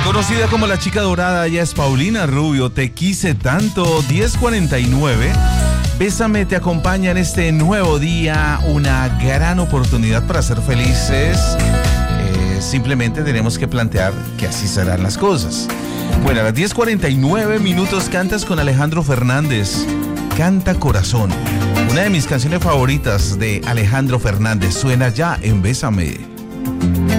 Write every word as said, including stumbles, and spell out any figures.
Conocida como la chica dorada, ella es Paulina Rubio. Te quise tanto. Diez cuarenta y nueve. Bésame te acompaña en este nuevo día, una gran oportunidad para ser felices. Eh, simplemente tenemos que plantear que así serán las cosas. Bueno, a las diez cuarenta y nueve minutos cantas con Alejandro Fernández. Canta Corazón. Una de mis canciones favoritas de Alejandro Fernández suena ya en Bésame.